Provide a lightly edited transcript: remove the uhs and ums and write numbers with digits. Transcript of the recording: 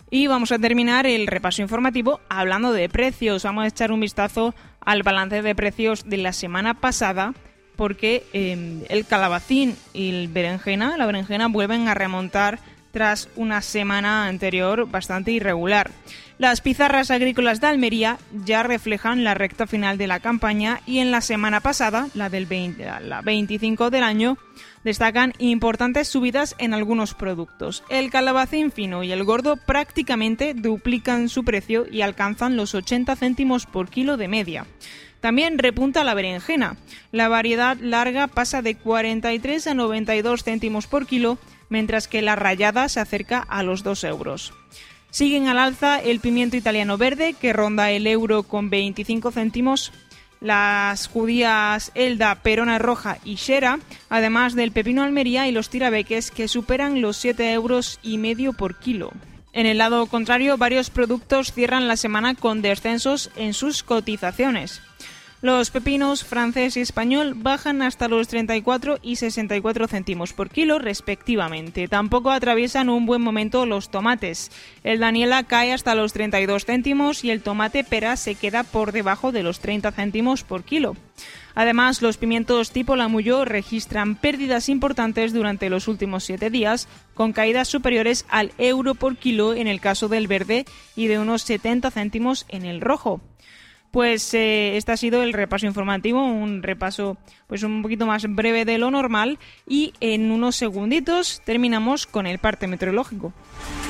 Y vamos a terminar el repaso informativo hablando de precios. Vamos a echar un vistazo al balance de precios de la semana pasada, porque el calabacín y la berenjena vuelven a remontar tras una semana anterior bastante irregular. Las pizarras agrícolas de Almería ya reflejan la recta final de la campaña y en la semana pasada, la 25 del año, destacan importantes subidas en algunos productos. El calabacín fino y el gordo prácticamente duplican su precio y alcanzan los 80 céntimos por kilo de media. También repunta la berenjena. La variedad larga pasa de 43 a 92 céntimos por kilo, mientras que la rallada se acerca a los 2 euros. Siguen al alza el pimiento italiano verde, que ronda el euro con 25 céntimos, las judías Elda, Perona roja y Xera, además del pepino Almería y los tirabeques, que superan los 7,5 euros por kilo. En el lado contrario, varios productos cierran la semana con descensos en sus cotizaciones. Los pepinos francés y español bajan hasta los 34 y 64 céntimos por kilo respectivamente. Tampoco atraviesan un buen momento los tomates. El Daniela cae hasta los 32 céntimos y el tomate pera se queda por debajo de los 30 céntimos por kilo. Además, los pimientos tipo Lamuyo registran pérdidas importantes durante los últimos 7 días, con caídas superiores al euro por kilo en el caso del verde y de unos 70 céntimos en el rojo. Pues este ha sido el repaso informativo, un repaso pues un poquito más breve de lo normal, y en unos segunditos terminamos con el parte meteorológico.